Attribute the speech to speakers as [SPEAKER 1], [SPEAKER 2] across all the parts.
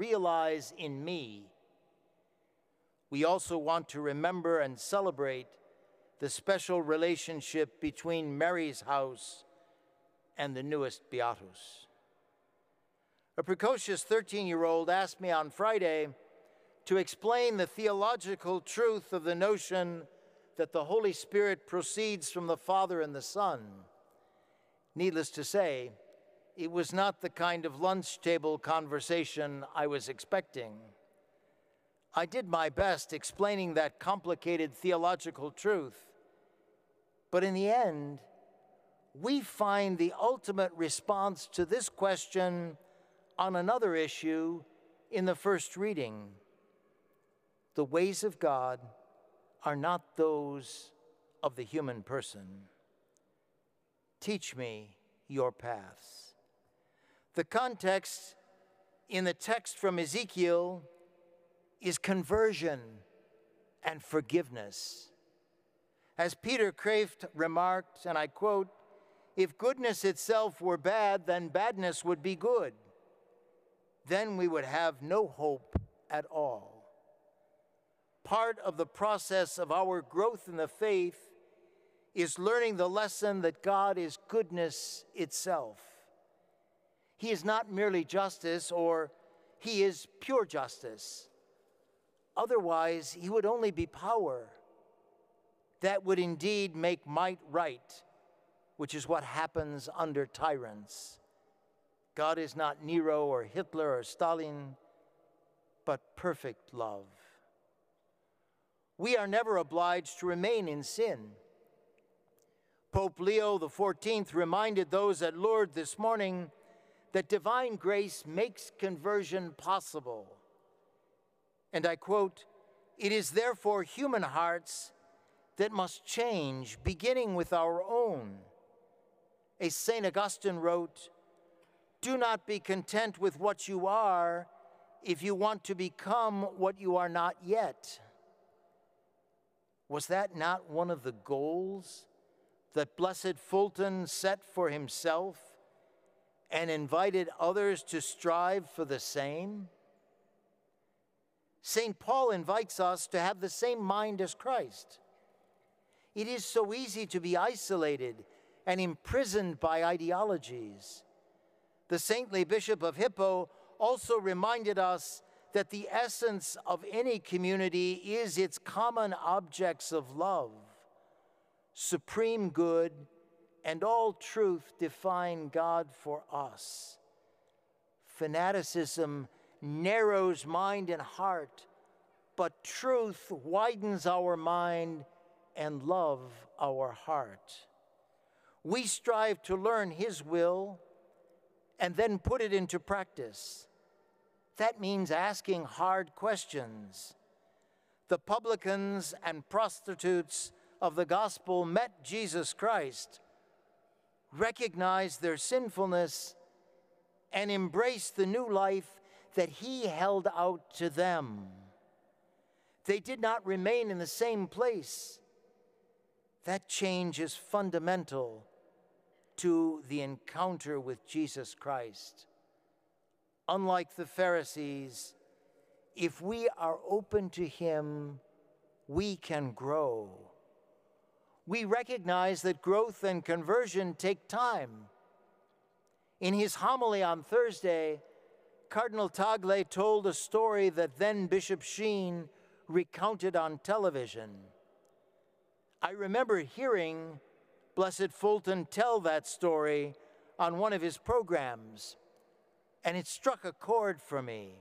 [SPEAKER 1] realize in me. We also want to remember and celebrate the special relationship between Mary's house and the newest Beatus. A precocious 13-year-old asked me on Friday to explain the theological truth of the notion that the Holy Spirit proceeds from the Father and the Son. Needless to say, it was not the kind of lunch table conversation I was expecting. I did my best explaining that complicated theological truth, but in the end, we find the ultimate response to this question on another issue in the first reading. The ways of God are not those of the human person. Teach me your paths. The context in the text from Ezekiel is conversion and forgiveness. As Peter Kreeft remarked, and I quote, "If goodness itself were bad, then badness would be good. Then we would have no hope at all." Part of the process of our growth in the faith is learning the lesson that God is goodness itself. He is not merely justice, or he is pure justice. Otherwise, he would only be power. That would indeed make might right, which is what happens under tyrants. God is not Nero or Hitler or Stalin, but perfect love. We are never obliged to remain in sin. Pope Leo XIV reminded those at Lourdes this morning that divine grace makes conversion possible. And I quote, "It is therefore human hearts that must change, beginning with our own." As St. Augustine wrote, "Do not be content with what you are if you want to become what you are not yet." Was that not one of the goals that Blessed Fulton set for himself and invited others to strive for the same? St. Paul invites us to have the same mind as Christ. It is so easy to be isolated and imprisoned by ideologies. The saintly Bishop of Hippo also reminded us that the essence of any community is its common objects of love. Supreme good and all truth define God for us. Fanaticism narrows mind and heart, but truth widens our mind and love our heart. We strive to learn his will and then put it into practice. That means asking hard questions. The publicans and prostitutes of the gospel met Jesus Christ, recognized their sinfulness, and embraced the new life that he held out to them. They did not remain in the same place. That change is fundamental to the encounter with Jesus Christ. Unlike the Pharisees, if we are open to him, we can grow. We recognize that growth and conversion take time. In his homily on Thursday, Cardinal Tagle told a story that then Bishop Sheen recounted on television. I remember hearing Blessed Fulton tell that story on one of his programs, and it struck a chord for me.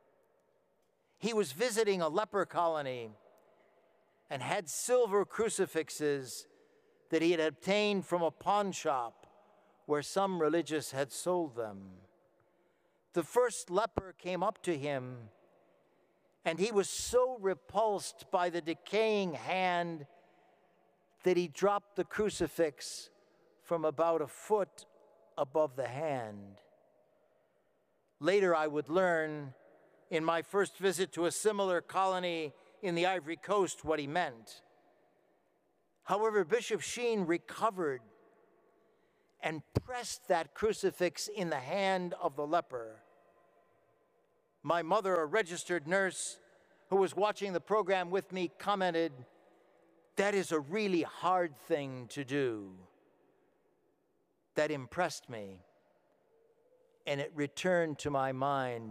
[SPEAKER 1] He was visiting a leper colony and had silver crucifixes that he had obtained from a pawn shop where some religious had sold them. The first leper came up to him, and he was so repulsed by the decaying hand that he dropped the crucifix from about a foot above the hand. Later, I would learn in my first visit to a similar colony in the Ivory Coast what he meant. However, Bishop Sheen recovered and pressed that crucifix in the hand of the leper. My mother, a registered nurse who was watching the program with me, commented, "That is a really hard thing to do." That impressed me, and it returned to my mind